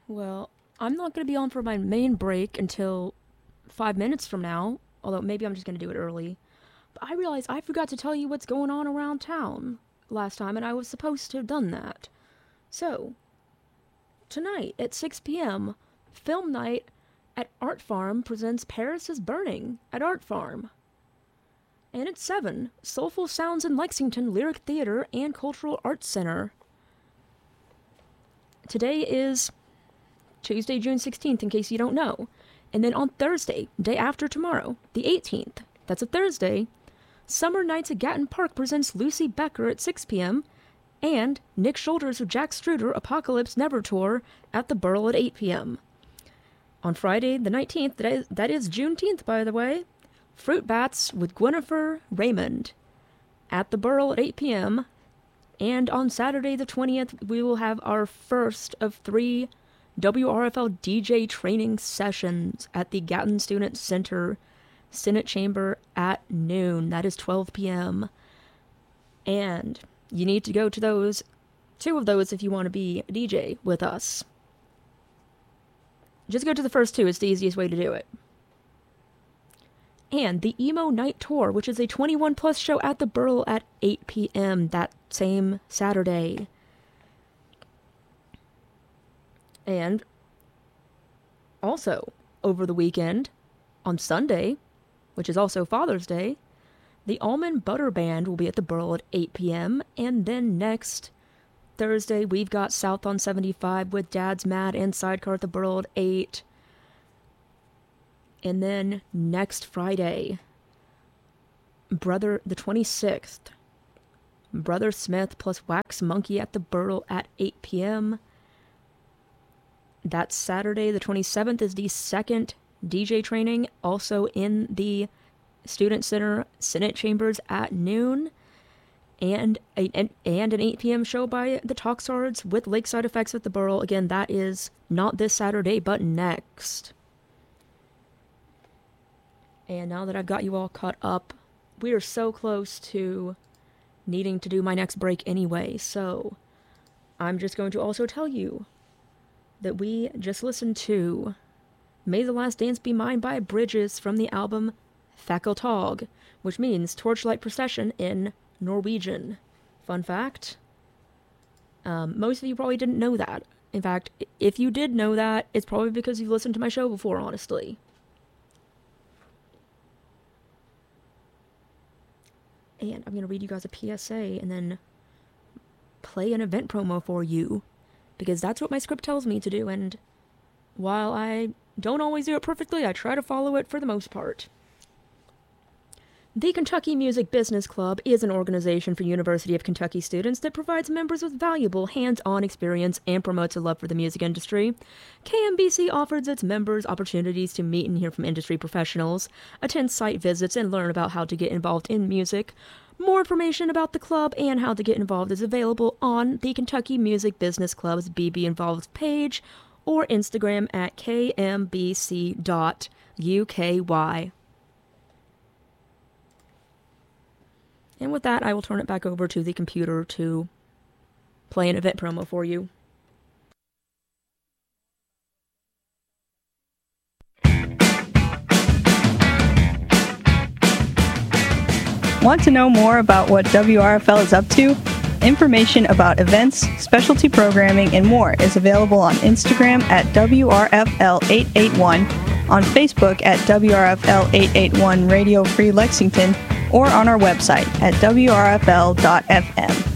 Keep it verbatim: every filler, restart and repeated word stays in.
Well, I'm not going to be on for my main break until five minutes from now, although maybe I'm just going to do it early. But I realized I forgot to tell you what's going on around town last time, and I was supposed to have done that. So, tonight at six p.m., film night at Art Farm presents Paris is Burning at Art Farm. And at seven, Soulful Sounds in Lexington Lyric Theater and Cultural Arts Center. Today is Tuesday, June sixteenth, in case you don't know. And then on Thursday, day after tomorrow, the eighteenth, that's a Thursday, Summer Nights at Gatton Park presents Lucy Becker at six p.m. and Nick Shoulders with Jack Struder Apocalypse Never Tour at the Burl at eight p.m. On Friday, the nineteenth, that is, that is Juneteenth, by the way, Fruit Bats with Gwennifer Raymond at the Burl at eight p.m. And on Saturday, the twentieth, we will have our first of three W R F L D J training sessions at the Gatton Student Center Senate Chamber at noon. That is twelve p.m. And you need to go to those, two of those if you want to be a D J with us. Just go to the first two, it's the easiest way to do it. And the Emo Night Tour, which is a twenty-one plus show at the Burl at eight p.m. that same Saturday. And also, over the weekend, on Sunday, which is also Father's Day, the Almond Butter Band will be at the Burl at eight p.m. And then next Thursday, we've got South on seventy-five with Dad's Mad and Sidecar at the Burl at eight. And then next Friday, Brother, the twenty-sixth, Brother Smith plus Wax Monkey at the Burl at eight p.m. That Saturday, the twenty-seventh, is the second D J training, also in the Student Center Senate Chambers at noon. And, a, and, and an eight p.m. show by the Toxards with Lakeside Effects at the Burl. Again, that is not this Saturday, but next. And now that I've got you all caught up, we are so close to needing to do my next break anyway, so I'm just going to also tell you that we just listened to May the Last Dance Be Mine by Bridges from the album Fakkeltog, which means Torchlight Procession in Norwegian. Fun fact. Um, most of you probably didn't know that. In fact, if you did know that, it's probably because you've listened to my show before, honestly. And I'm going to read you guys a P S A and then play an event promo for you, because that's what my script tells me to do, and while I don't always do it perfectly, I try to follow it for the most part. The Kentucky Music Business Club is an organization for University of Kentucky students that provides members with valuable hands-on experience and promotes a love for the music industry. K M B C offers its members opportunities to meet and hear from industry professionals, attend site visits, and learn about how to get involved in music. More information about the club and how to get involved is available on the Kentucky Music Business Club's B B Involved page or Instagram at k m b c dot u k y. And with that, I will turn it back over to the computer to play an event promo for you. Want to know more about what W R F L is up to? Information about events, specialty programming, and more is available on Instagram at W R F L eight eight one, on Facebook at W R F L eight eight one Radio Free Lexington, or on our website at w r f l dot f m.